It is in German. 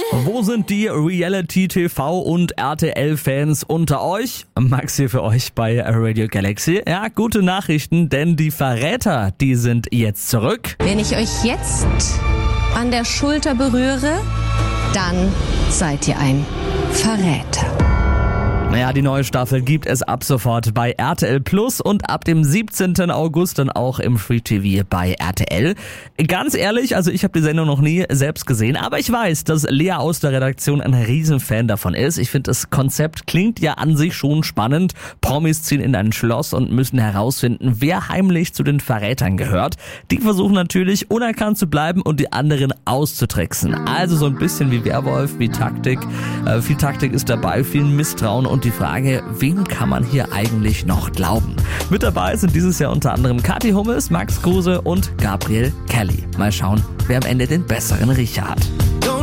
Wo sind die Reality-TV- und RTL-Fans unter euch? Max hier für euch bei Radio Galaxy. Ja, gute Nachrichten, denn die Verräter, die sind jetzt zurück. Wenn ich euch jetzt an der Schulter berühre, dann seid ihr ein Verräter. Naja, die neue Staffel gibt es ab sofort bei RTL Plus und ab dem 17. August dann auch im Free TV bei RTL. Ganz ehrlich, also ich habe die Sendung noch nie selbst gesehen, aber ich weiß, dass Lea aus der Redaktion ein Riesenfan davon ist. Ich finde, das Konzept klingt ja an sich schon spannend. Promis ziehen in ein Schloss und müssen herausfinden, wer heimlich zu den Verrätern gehört. Die versuchen natürlich unerkannt zu bleiben und die anderen auszutricksen. Also so ein bisschen wie Werwolf, wie Taktik. Viel Taktik ist dabei, viel Misstrauen und die Frage, wem kann man hier eigentlich noch glauben? Mit dabei sind dieses Jahr unter anderem Kathi Hummels, Max Kruse und Gabriel Kelly. Mal schauen, wer am Ende den besseren Riecher hat.